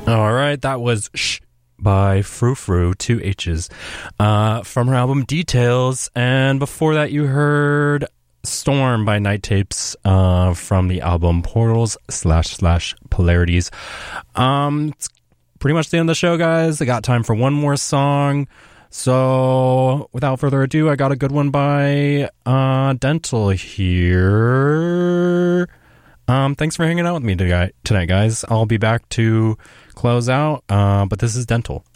All right, that was Shh by Frou Frou, 2 H's, from her album Details. And before that, you heard Storm by Night Tapes, from the album Portals / Polarities. It's pretty much the end of the show, guys. I got time for one more song. So without further ado, I got a good one by Dental here. Thanks for hanging out with me tonight, guys. I'll be back to close out, but this is Dental.